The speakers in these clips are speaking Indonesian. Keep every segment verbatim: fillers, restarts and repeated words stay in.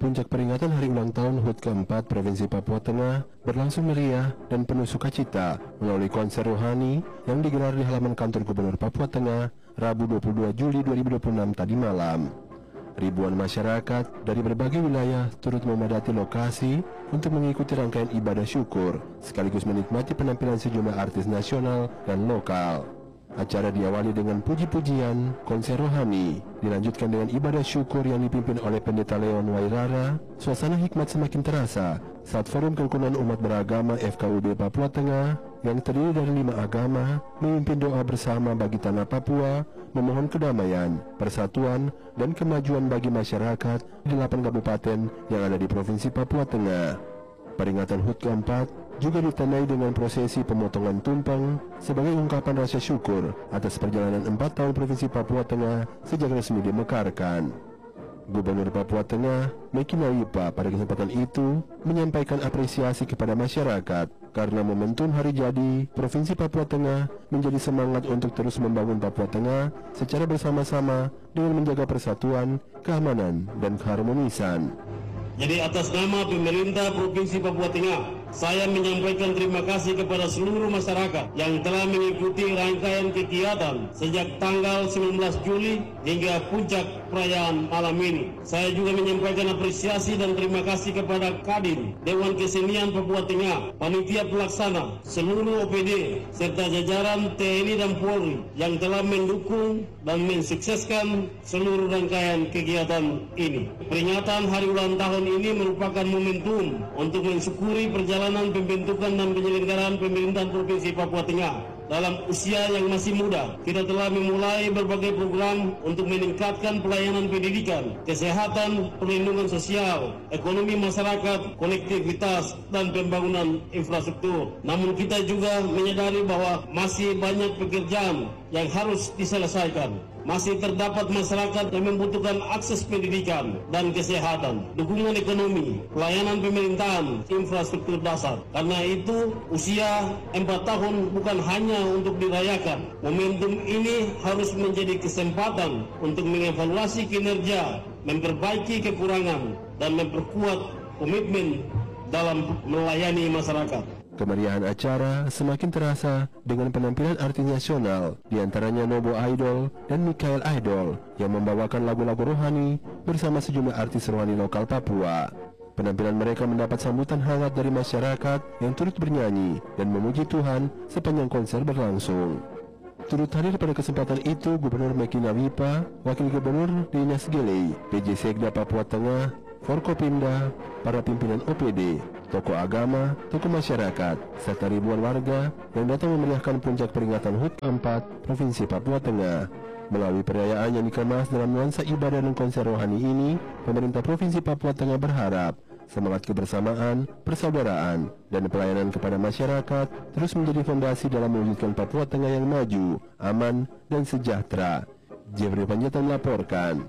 puncak peringatan hari ulang tahun H U T keempat Provinsi Papua Tengah berlangsung meriah dan penuh sukacita melalui konser rohani yang digelar di halaman kantor Gubernur Papua Tengah Rabu dua puluh dua Juli dua ribu dua puluh enam tadi malam. Ribuan masyarakat dari berbagai wilayah turut memadati lokasi untuk mengikuti rangkaian ibadah syukur sekaligus menikmati penampilan sejumlah artis nasional dan lokal. Acara diawali dengan puji-pujian, konser rohani, dilanjutkan dengan ibadah syukur yang dipimpin oleh Pendeta Leon Wairara. Suasana hikmat semakin terasa saat Forum Kerukunan Umat Beragama F K U B Papua Tengah yang terdiri dari lima agama memimpin doa bersama bagi tanah Papua, memohon kedamaian, persatuan, dan kemajuan bagi masyarakat di delapan kabupaten yang ada di Provinsi Papua Tengah. Peringatan H U T keempat juga ditandai dengan prosesi pemotongan tumpeng sebagai ungkapan rasa syukur atas perjalanan empat tahun Provinsi Papua Tengah sejak resmi dimekarkan. Gubernur Papua Tengah, Meki Nawipa, pada kesempatan itu menyampaikan apresiasi kepada masyarakat karena momentum hari jadi Provinsi Papua Tengah menjadi semangat untuk terus membangun Papua Tengah secara bersama-sama dengan menjaga persatuan, keamanan, dan keharmonisan. Jadi atas nama pemerintah Provinsi Papua Tengah, saya menyampaikan terima kasih kepada seluruh masyarakat yang telah mengikuti rangkaian kegiatan sejak tanggal sembilan belas Juli hingga puncak perayaan malam ini. Saya juga menyampaikan apresiasi dan terima kasih kepada Kadin, Dewan Kesenian Papua Tengah, panitia pelaksana, seluruh O P D, serta jajaran T N I dan Polri yang telah mendukung dan mensukseskan seluruh rangkaian kegiatan ini. Peringatan hari ulang tahun ini merupakan momentum untuk mensyukuri perjalanan pembentukan dan penyelenggaraan pemerintahan Provinsi Papua Tengah. Dalam usia yang masih muda, kita telah memulai berbagai program untuk meningkatkan pelayanan pendidikan, kesehatan, perlindungan sosial, ekonomi masyarakat, konektivitas, dan pembangunan infrastruktur. Namun kita juga menyadari bahwa masih banyak pekerjaan yang harus diselesaikan. Masih terdapat masyarakat yang membutuhkan akses pendidikan dan kesehatan, dukungan ekonomi, pelayanan pemerintahan, infrastruktur dasar. Karena itu, usia empat tahun bukan hanya untuk dirayakan. Momentum ini harus menjadi kesempatan untuk mengevaluasi kinerja, memperbaiki kekurangan, dan memperkuat komitmen dalam melayani masyarakat. Kemeriahan acara semakin terasa dengan penampilan artis nasional, diantaranya Nobo Idol dan Mikael Idol yang membawakan lagu-lagu rohani bersama sejumlah artis rohani lokal Papua. Penampilan mereka mendapat sambutan hangat dari masyarakat yang turut bernyanyi dan memuji Tuhan sepanjang konser berlangsung. Turut hadir pada kesempatan itu Gubernur Meki Nawipa, Wakil Gubernur Dinas Gelei, P J Sekda Papua Tengah, Forkopimda, para pimpinan O P D, tokoh agama, tokoh masyarakat, serta ribuan warga yang datang memeriahkan puncak peringatan H U T keempat Provinsi Papua Tengah. Melalui perayaan yang dikemas dalam nuansa ibadah dan konser rohani ini, pemerintah Provinsi Papua Tengah berharap semangat kebersamaan, persaudaraan, dan pelayanan kepada masyarakat terus menjadi fondasi dalam mewujudkan Papua Tengah yang maju, aman, dan sejahtera. Jeffrey Panjaitan melaporkan.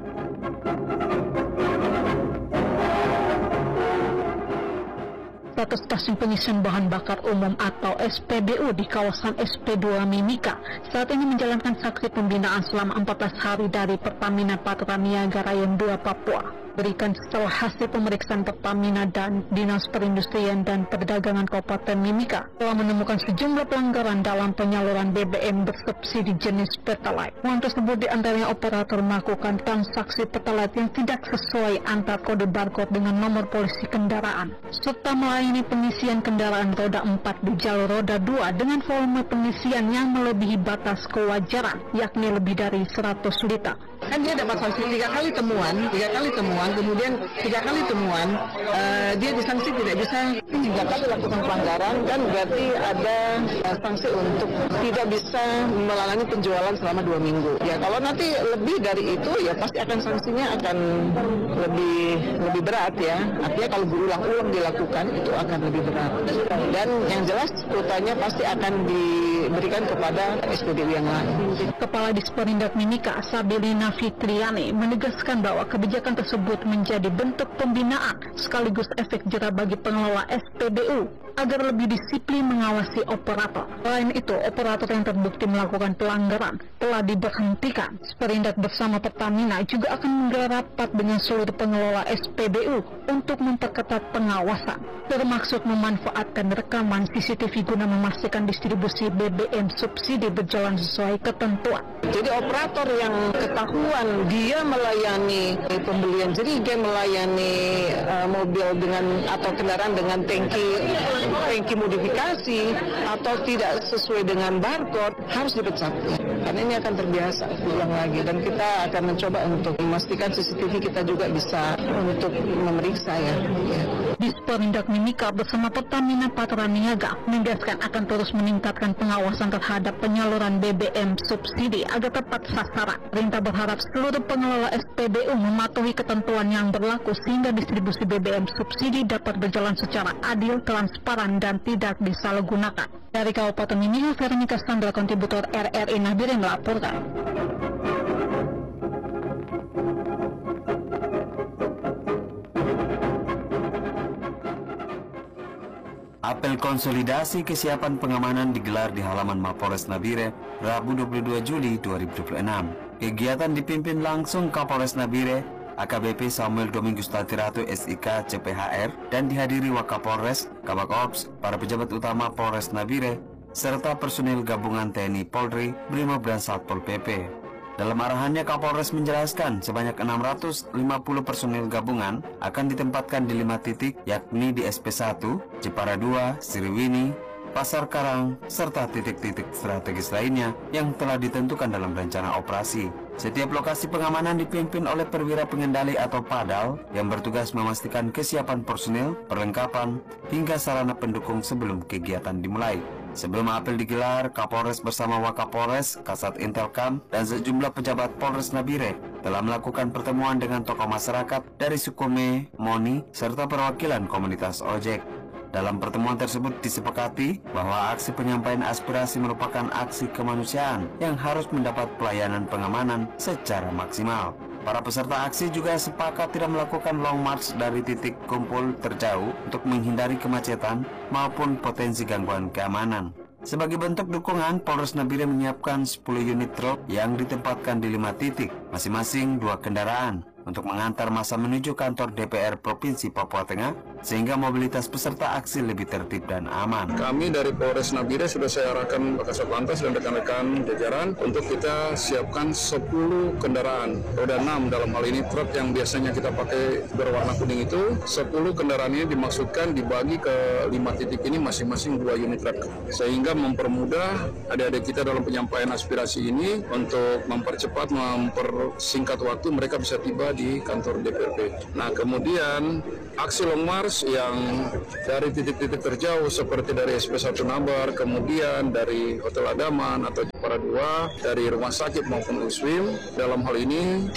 Satu stasiun pengisian bahan bakar umum atau S P B U di kawasan S P dua Mimika saat ini menjalankan saksi pembinaan selama empat belas hari dari Pertamina Patraniaga Niaga Rayon dua Papua. Berikan setelah hasil pemeriksaan Pertamina dan Dinas Perindustrian dan Perdagangan Kabupaten Mimika telah menemukan sejumlah pelanggaran dalam penyaluran B B M bersubsidi jenis Pertalite. Uang tersebut diantaranya operator melakukan transaksi Pertalite yang tidak sesuai antar kode barcode dengan nomor polisi kendaraan, serta melayani pengisian kendaraan roda empat di jalur roda dua dengan volume pengisian yang melebihi batas kewajaran, yakni lebih dari seratus liter. Kan dia dapat sanksi tiga kali temuan, tiga kali temuan, kemudian tiga kali temuan, uh, dia disanksi tidak bisa tiga kali lakukan pelanggaran, kan berarti ada uh, sanksi untuk tidak bisa melalui penjualan selama dua minggu. Ya kalau nanti lebih dari itu, ya pasti akan sanksinya akan lebih lebih berat ya. Artinya kalau berulang-ulang dilakukan itu akan lebih berat. Dan yang jelas kuotanya pasti akan diberikan kepada S P B U yang lain. Kepala Disperindak Mimika, Sabilina Fitriani, menegaskan bahwa kebijakan tersebut menjadi bentuk pembinaan sekaligus efek jerah bagi pengelola S P B U agar lebih disiplin mengawasi operator. Selain itu, operator yang terbukti melakukan pelanggaran telah diberhentikan. Perindak bersama Pertamina juga akan menggelar rapat dengan seluruh pengelola S P B U untuk memperketat pengawasan, termasuk memanfaatkan rekaman C C T V guna memastikan distribusi B B M subsidi berjalan sesuai ketentuan. Jadi operator yang ketahuan dia melayani pembelian, jadi dia melayani uh, mobil dengan atau kendaraan dengan tangki tangki modifikasi atau tidak sesuai dengan barcode harus dipecat. Karena ini akan terbiasa ulang lagi, dan kita akan mencoba untuk memastikan C C T V kita juga bisa untuk memeriksa ya. ya. Disperindak Mimika bersama Pertamina Patraniaga menegaskan akan terus meningkatkan pengawasan terhadap penyaluran B B M subsidi agar tepat sasaran. Perintah berharap seluruh pengelola S P B U mematuhi ketentuan yang berlaku sehingga distribusi B B M subsidi dapat berjalan secara adil, transparan, dan tidak disalahgunakan. Dari Kabupaten Mimika, Veronica Sandra, kontributor R R I Nabire melaporkan. Apel konsolidasi kesiapan pengamanan digelar di halaman Mapolres Nabire, Rabu dua puluh dua Juli dua ribu dua puluh enam. Kegiatan dipimpin langsung Kapolres Nabire, A K B P Samuel Domingus Tatiratu S I K C P H R, dan dihadiri Wakapolres, Kabak Ops, para pejabat utama Polres Nabire, serta personil gabungan T N I Polri, Brimob, dan Satpol P P. Dalam arahannya, Kapolres menjelaskan sebanyak enam ratus lima puluh personil gabungan akan ditempatkan di lima titik, yakni di S P satu, Jepara dua, Sriwini, Pasar Karang, serta titik-titik strategis lainnya yang telah ditentukan dalam rencana operasi. Setiap lokasi pengamanan dipimpin oleh perwira pengendali atau padal yang bertugas memastikan kesiapan personil, perlengkapan, hingga sarana pendukung sebelum kegiatan dimulai. Sebelum apel digelar, Kapolres bersama Wakapolres, Kasat Intelkam, dan sejumlah pejabat Polres Nabire telah melakukan pertemuan dengan tokoh masyarakat dari Sukome, Moni, serta perwakilan komunitas ojek. Dalam pertemuan tersebut disepakati bahwa aksi penyampaian aspirasi merupakan aksi kemanusiaan yang harus mendapat pelayanan pengamanan secara maksimal. Para peserta aksi juga sepakat tidak melakukan long march dari titik kumpul terjauh untuk menghindari kemacetan maupun potensi gangguan keamanan. Sebagai bentuk dukungan, Polres Nabire menyiapkan sepuluh unit truk yang ditempatkan di lima titik, masing-masing dua kendaraan, untuk mengantar massa menuju kantor D P R Provinsi Papua Tengah, sehingga mobilitas peserta aksi lebih tertib dan aman. Kami dari Polres Nabire sudah saya arahkan Kasat Lantas dan rekan-rekan jajaran untuk kita siapkan sepuluh kendaraan, roda enam dalam hal ini truk yang biasanya kita pakai berwarna kuning itu, sepuluh kendaraan ini dimaksudkan dibagi ke lima titik ini masing-masing dua unit truk, sehingga mempermudah adik-adik kita dalam penyampaian aspirasi ini untuk mempercepat, mempersingkat waktu mereka bisa tiba di kantor D P R P. Nah, kemudian aksi long march yang dari titik-titik terjauh seperti dari S P satu Nabar, kemudian dari Hotel Adaman atau Jepara dua, dari rumah sakit maupun U S W I M, dalam hal ini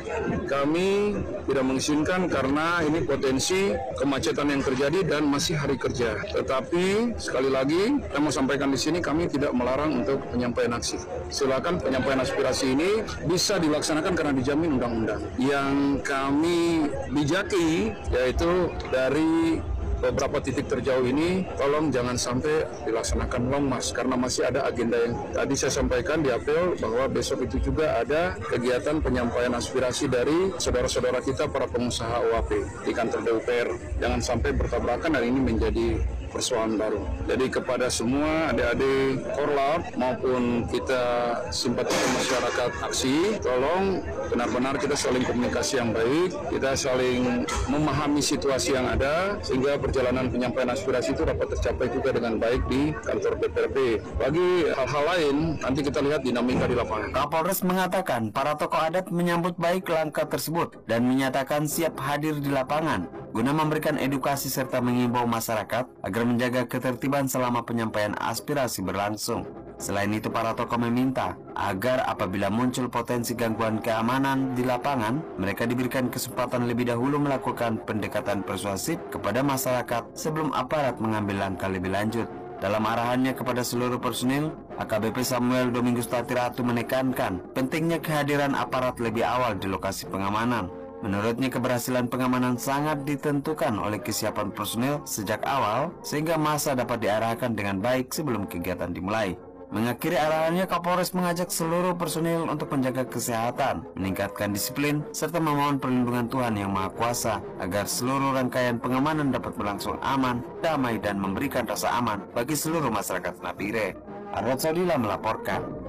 kami tidak mengizinkan karena ini potensi kemacetan yang terjadi dan masih hari kerja. Tetapi sekali lagi, saya mau sampaikan di sini kami tidak melarang untuk penyampaian aksi. Silakan penyampaian aspirasi ini bisa dilaksanakan karena dijamin undang-undang. Yang kami bijaki yaitu dari beberapa titik terjauh ini, tolong jangan sampai dilaksanakan long march karena masih ada agenda yang tadi saya sampaikan di apel bahwa besok itu juga ada kegiatan penyampaian aspirasi dari saudara-saudara kita para pengusaha O A P di kantor D P R. Jangan sampai bertabrakan dan ini menjadi persoalan baru. Jadi kepada semua adik-adik Korlap maupun kita simpatisan masyarakat aksi, tolong benar-benar kita saling komunikasi yang baik, kita saling memahami situasi yang ada sehingga perjalanan penyampaian aspirasi itu dapat tercapai juga dengan baik di kantor D P R P. Bagi hal-hal lain, nanti kita lihat dinamika di lapangan. Kapolres mengatakan para tokoh adat menyambut baik langkah tersebut dan menyatakan siap hadir di lapangan guna memberikan edukasi serta mengimbau masyarakat agar menjaga ketertiban selama penyampaian aspirasi berlangsung. Selain itu, para tokoh meminta agar apabila muncul potensi gangguan keamanan di lapangan, mereka diberikan kesempatan lebih dahulu melakukan pendekatan persuasif kepada masyarakat sebelum aparat mengambil langkah lebih lanjut. Dalam arahannya kepada seluruh personil, A K B P Samuel Domingus Tatiratu menekankan pentingnya kehadiran aparat lebih awal di lokasi pengamanan. Menurutnya keberhasilan pengamanan sangat ditentukan oleh kesiapan personil sejak awal sehingga masa dapat diarahkan dengan baik sebelum kegiatan dimulai. Mengakhiri arahannya, Kapolres mengajak seluruh personil untuk menjaga kesehatan, meningkatkan disiplin, serta memohon perlindungan Tuhan Yang Maha Kuasa agar seluruh rangkaian pengamanan dapat berlangsung aman, damai, dan memberikan rasa aman bagi seluruh masyarakat Nabire. Arad Sodila melaporkan.